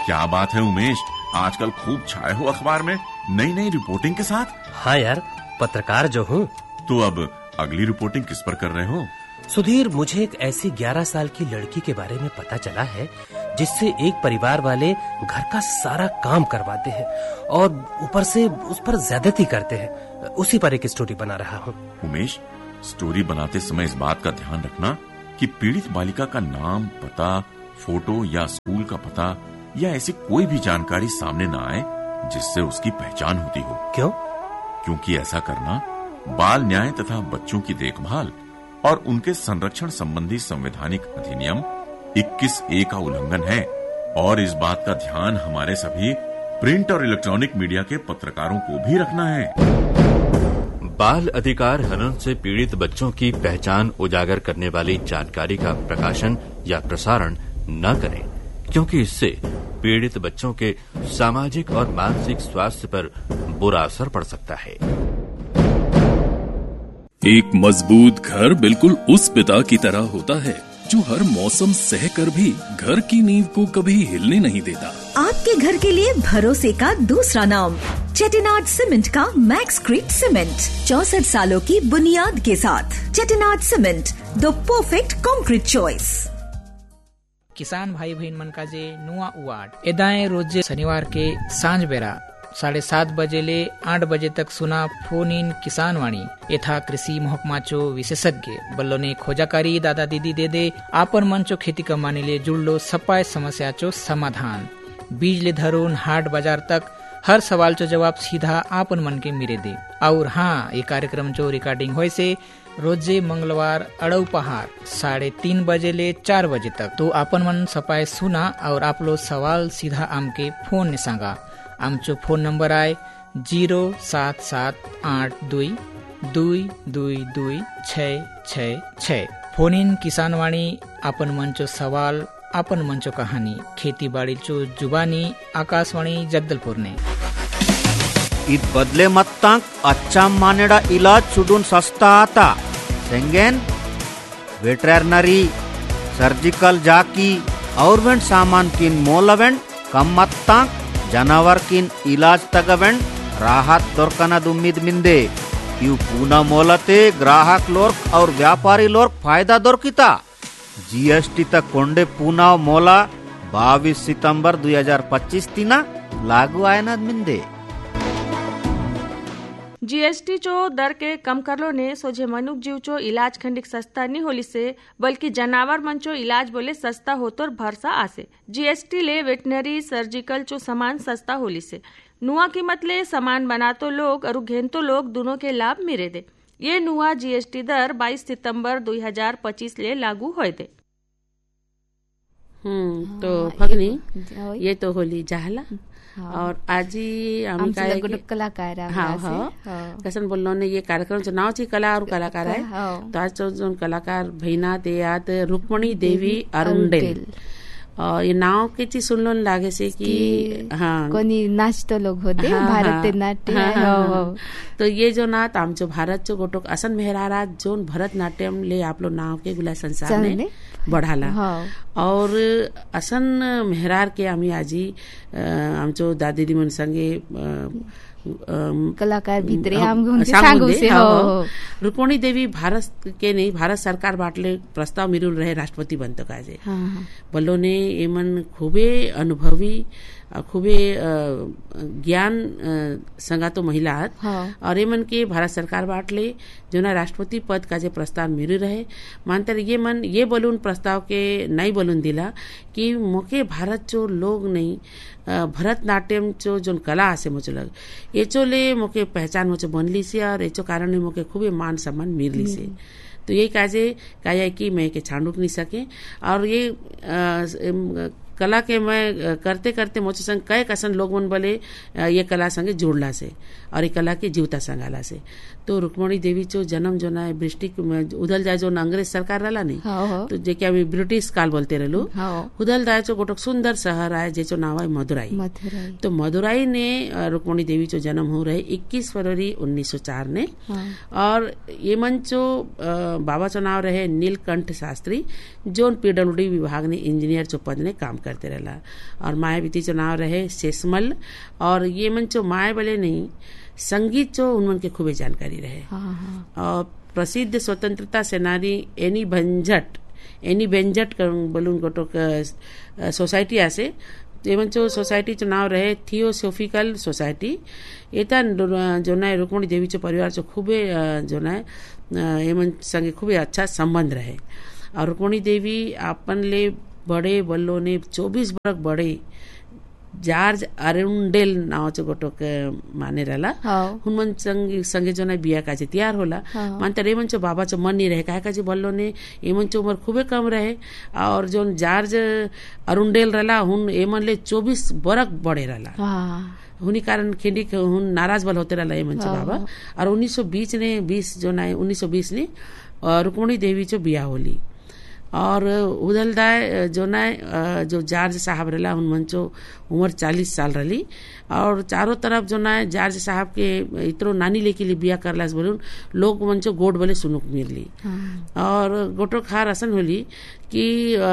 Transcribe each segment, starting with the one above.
क्या बात है उमेश, आजकल खूब छाए हो अखबार में नई नई रिपोर्टिंग के साथ। हाँ यार, पत्रकार जो हूँ। तो अब अगली रिपोर्टिंग किस पर कर रहे हो? सुधीर, मुझे एक ऐसी 11 साल की लड़की के बारे में पता चला है जिससे एक परिवार वाले घर का सारा काम करवाते हैं और ऊपर से उस पर ज्यादती करते हैं। उसी पर एक स्टोरी बना रहा हूँ। उमेश, स्टोरी बनाते समय इस बात का ध्यान रखना कि पीड़ित बालिका का नाम, पता, फोटो या स्कूल का पता या ऐसी कोई भी जानकारी सामने न आए जिससे उसकी पहचान होती हो। क्यों? क्योंकि ऐसा करना बाल न्याय तथा बच्चों की देखभाल और उनके संरक्षण संबंधी संवैधानिक अधिनियम 21A का उल्लंघन है और इस बात का ध्यान हमारे सभी प्रिंट और इलेक्ट्रॉनिक मीडिया के पत्रकारों को भी रखना है। बाल अधिकार हनन से पीड़ित बच्चों की पहचान उजागर करने वाली जानकारी का प्रकाशन या प्रसारण न करें, क्योंकि इससे पीड़ित बच्चों के सामाजिक और मानसिक स्वास्थ्य पर बुरा असर पड़ सकता है। एक मजबूत घर बिल्कुल उस पिता की तरह होता है जो हर मौसम सहकर भी घर की नींव को कभी हिलने नहीं देता। आपके घर के लिए भरोसे का दूसरा नाम चेटिनाड सीमेंट का मैक्सक्रीट सीमेंट, 64 सालों की बुनियाद के साथ। चेटिनाड सीमेंट, द परफेक्ट कंक्रीट चॉइस। किसान भाई बहन मन का जे नुआ उवाड एदाए रोज शनिवार के सांझ बेरा 7:30 बजे ले 8 बजे तक सुना फोन इन किसान वाणी यथा कृषि महकमा चो विशेषज्ञ बल्लो ने खोजाकारी दादा दीदी दे दे आपन मन चो खेती कमाने ले जुड़लो सपाय समस्या चो समाधान। बीज ले धरून हाट बाजार तक हर सवाल चो जवाब सीधा आपन मन के मिरे दे। और हाँ, ये कार्यक्रम चो रिकॉर्डिंग होए से रोजे मंगलवार अड़ऊ पहाड़ 3:30 बजे ले 4 बजे तक। तो आपन मन सपाय सुना और आप लो सवाल सीधा आम के फोन ने सांगा। आमचो फोन नंबर आए 07782222666। फोन इन किसान वाणी आपन मंचो सवाल, आपन मंचो कहानी, खेती बाड़ी चो जुबानी, आकाशवाणी जगदलपुर ने। इत बदले मत्तांक अच्छा मानेडा इलाज छुडून सस्ता आता सेंगेन वेटरनरी सर्जिकल जाकी और वेंट सामान किन मोलवेंट कम मत्तांक जानवर किन इलाज तगवेंट राहत दोरकना उम्मीद मिंदे यू पूना मोलते ग्राहक लोर्क और व्यापारी लोर्क फायदा दोरकिता। जीएसटी तक कोंडे पूना मोला 22 सितंबर 2025 तीना लागू आयना मिंदे। जीएसटी चो दर के कम करलो ने सोझे मनुक जीव चो इलाज खंडिक सस्ता नहीं होली से बल्कि जानवर मन चो इलाज बोले सस्ता होतोर भरसा आसे। जीएसटी ले वेटनरी सर्जिकल चो सामान सस्ता होली से नुआ कीमत ले सामान बनातो लोग और घेनतो लोग दोनों के लाभ मिले दे। ये नुआ जीएसटी दर 22 सितंबर 2025 ले लागू होए दे। तो भगनी ये तो होली जहला और आज ही कलाकार कसन बोलनो ने ये कार्यक्रम जो नाव जी कला और कलाकार है। तो आज जो कलाकार भैना ते याद रुक्मणी देवी अरुंडेल और ये नाव के चीज सुन लो लागे से कि हाँ कोनी नाच तो लोग होते भारत नाट्य। तो ये जो नाच आम जो भारत जो गोटोक असन मेहरारा जो भरतनाट्यम ले आप लोग नाव के गुला संसार ने बढ़ाला और असन मेहरार के आमी आजी आम जो दादी दी मन संगे कलाकार भीतरे हम सांगू से हो। रुक्मणी देवी भारत के नहीं भारत सरकार बाटले प्रस्ताव मिरुल रहे राष्ट्रपति बनतो काजे बल्लो ने एमन खूबे अनुभवी खूबे ज्ञान संगातो महिला और एमन के भारत सरकार बाटले जो ना राष्ट्रपति पद का जे प्रस्ताव मिरु रहे मानतर ये मन ये बोलून प्रस्ताव के नहीं बोलून दिला कि मोके भारत जो लोग नहीं भरतनाट्यम चो जो कला आसे मुझे लग ये चो ले मोके पहचान मुझे बनली से और ये चो कारण मोके खूबे मान सम्मान मिलली से। तो यही काजे काया कि मैं के छांडुक नहीं सके और ये कला के मैं करते करते मोचे संग कई कसन लोग मन बोले ये कला संगे जोड़ला से और ये कला के जीवता संगाला से। तो रुक्मणी देवी चो जन्म जो ना ब्रिटिश उधल जाए जो अंग्रेज सरकार रहा नहीं तो जे क्या ब्रिटिश काल बोलते रहलू उधल जाए चो गोटक सुंदर शहर आए जे चो नाम है मदुराई। तो मदुराई ने रुक्मणी देवी चो जन्म हो रहे 21 फरवरी 1904 ने और ये मन चो बाबा चो नाम रहे नीलकंठ शास्त्री जो पीडब्ल्यूडी विभाग ने इंजीनियर चो पद ने काम करते रहला। और मायावती जो नाव रहे शेषमल। और ये मन जो माया बोले नहीं संगीत जो उनमन के खूबे जानकारी रहे। और प्रसिद्ध स्वतंत्रता सेनानी एनी बेंजट बोलून गोटोक सोसाइटी आसे एवं जो सोसाइटी जो नाव रहे थियोसोफिकल सोसाइटी। एता जो ना रुक्मणी देवी जो परिवार जो खूबे जो ना एवं संगे खूबे अच्छा संबंध रहे। और रुक्मणी देवी आपन ले बड़े बल्लो ने 24 बरस बड़े जॉर्ज अरुंडेल नावाचं गोटोक माने रहला। हुनमन संगे जो ना बिया काजे तैयार होला। मानते रेमन जो बाबा जो मन नहीं रहे काहे काजे बल्लो ने एमन जो उम्र खूबे कम रहे। और जो जॉर्ज अरुंडेल रहला हुन एमन ले 24 बरस बड़े रहला। हुनी कारण खिंडी हुन नाराज बल होते रहला एमन जो बाबा। और 1920 ने रुक्मणी देवी जो बिया होली। और उदलदाय जो ना जो जॉर्ज साहब रहला हुन मंचो उम्र 40 साल रही। और चारों तरफ जो ना जॉर्ज साहब के इतरो नानी लेके लिए बिया करला बोलून लोग मंचो गोड बोले सुनुक मिलली। और गोटो खार असन होली कि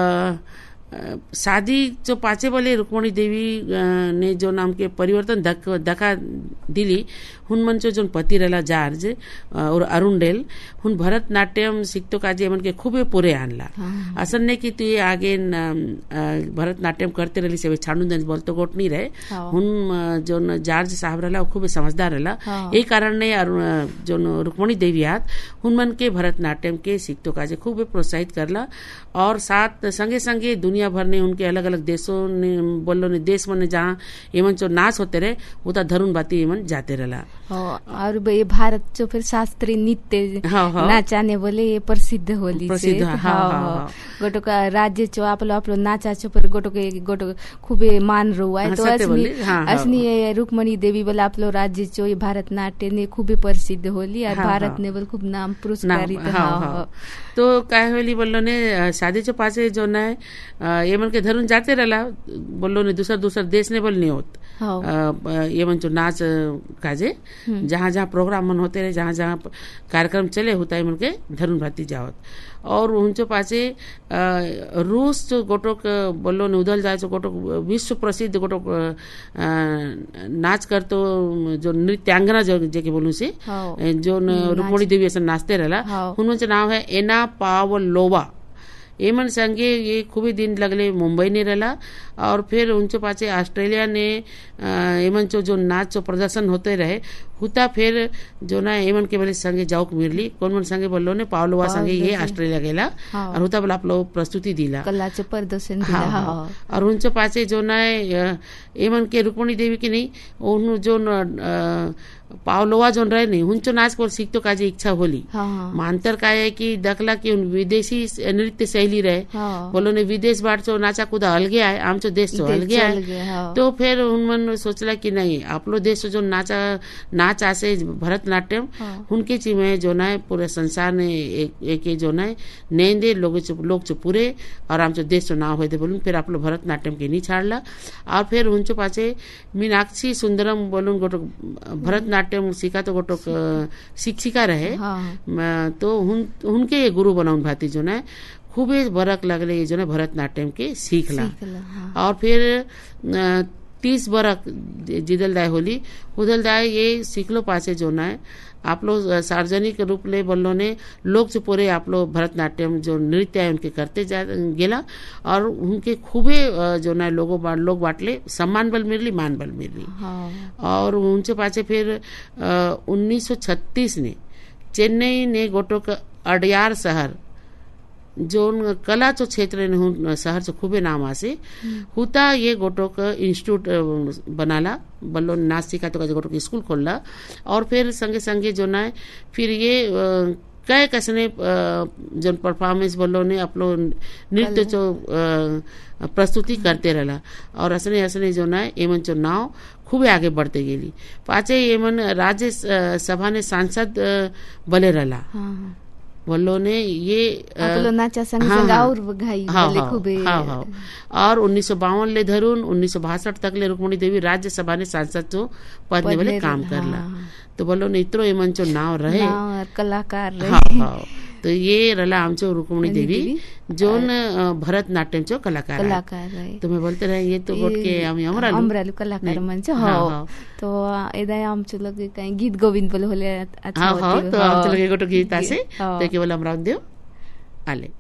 शादी जो पाचे बोले रुक्मणी देवी ने जो नाम के परिवर्तन दखा दिली। हुन मंचो जो पति रहला जॉर्ज और अरुंडेल हुन भरतनाट्यम सीखतो काजे मन के खूबे पूरे आणला। असन ने कि तू ये आगे भरतनाट्यम करते रही से छाणून दन बोलतो गोट नहीं रहे। हुन जो जॉर्ज साहब रहला खूबे समझदार रहला। यही कारण ने जो रुक्मणी देवी आत हुन मन के भरतनाट्यम के सीखतो काजे खूबे प्रोत्साहित करला। और साथ संगे संगे दुनिया भर ने उनके अलग अलग देशों ने बोलो ने देश में जहाँ एमन जो नाच होते रहे उता धरुन बाती एमन जाते रहला। और ये भारत जो फिर शास्त्रीय नृत्य नाचाने बोले ये प्रसिद्ध होली प्रसिद्ध। गोटो का राज्य चो आपलो नाचा चो पर गोटो खूबे मान रुआ है। तो असनी रुक्मणी देवी बोला आपलो राज्य चो ये भारतनाट्य ने खूबे प्रसिद्ध होली। और भारत ने बोल खूब नाम पुरस्कारित। तो काय होली बोलो ने शादी चो पासे जो ना ये मन के धरुन जाते रहला बोलो ने दूसर देश ने बोल नहीं होत। ये मन जो नाच काजे जहाँ जहाँ प्रोग्राम मन होते रहे जहाँ जहाँ कार्यक्रम चले होता है मन के धरुन भाती जावत। और उनचो पासे रूस जो गोटोक बोलो ने उदल जाए जो गोटोक विश्व प्रसिद्ध गोटोक नाच करतो जो नृत्यांगना जो के बोलूं से जो रुक्मणी देवी ऐसा नाचते रहला। उनमें नाम है एना पावलोवा। एमन संगे ये खूबी दिन लगले मुंबई ने रहला। और फिर उनके पाचे ऑस्ट्रेलिया ने एमन जो नाच जो प्रदर्शन होते रहे हुता फिर जो ना एमन के बोले संगे जाऊक मिरली कौन मन संगे बोलो ने पावलोवा संगे ये ऑस्ट्रेलिया गेला। और हुता बोला आप लोग प्रस्तुति दिला कलाचे प्रदर्शन दिला। और उनके पाचे जो ना एमन के रुक्मणी देवी की नहीं उन जो पावलोवा जो रहे नहीं हुंचो नाच को सीखतो काजे इच्छा होली। मांतर का है कि दखला कि उन विदेशी नृत्य शैली रहे बोलो ने विदेश बाट जो नाचा कूदा अलगे आए आम जो देश जो अलगे आए। तो फिर उनमन सोचला कि नहीं आप लोग देश जो नाच आसे भरतनाट्यम उनके ची में जो ना पूरे संसार ने एक जो ना नेंदे लोग जो पूरे और आम जो देश जो ना हुए थे बोलून फिर आप लोग भरतनाट्यम के नहीं छाड़ला। और फिर उनचो पाचे मीनाक्षी सुंदरम बोलून गोटो भरतनाट्यम सीखा तो गोटो शिक्षिका रहे। तो उनके गुरु बनाउन भाती जो ना खूबे बरक लगले ये जो ना भरतनाट्यम के सीखला। और फिर 30 बरक जिदलदाय होली उदलदाय ये सीखलो पासे जो ना आप लोग सार्वजनिक रूप ले बोलो ने लोग जो पूरे आप लोग भरतनाट्यम जो नृत्य है उनके करते जा गेला। और उनके खूबे जो ना लोग बाटले सम्मान बल मिलली मान बल मिलली। और उनसे पाचे फिर 1936 ने चेन्नई ने गोटो का अडयार शहर जो कला जो क्षेत्र ने शहर से खूबे नाम आसे हुता ये गोटोक इंस्टीट्यूट बनाला बल्लो नाच सीखा तो गोटोक स्कूल खोलला। और फिर संगे संगे जो ना फिर ये कई कसने जो परफॉर्मेंस बोलो ने अपलो नृत्य जो प्रस्तुति करते रहला। और असने असने जो ना एमन जो नाव खूब आगे बढ़ते गेली। पाचे एमन राज्य सभा ने सांसद बले रहला बोलो ने ये नाचा संग और बघाई बोले खूबे। और 1952 ले धरुन 1962 तक ले रुक्मणी देवी राज्य सभा ने सांसद जो पद ने बोले काम करला। तो बोलो ने इतरो एमन जो नाव रहे कलाकार रहे। तो ये रला आमचो रुक्मणी देवी जोन भरतनाट्यम चो कलाकार आहे. तुम्ही बोलते रहे ये तो बोट के आम्ही अमरालू कलाकार म्हणजे हो. तो एदा आमचो लगे काही गीत गोविंद बोले होले तो आमचो लगे गोटो गीत आसे तो केवल अमराव देव आले.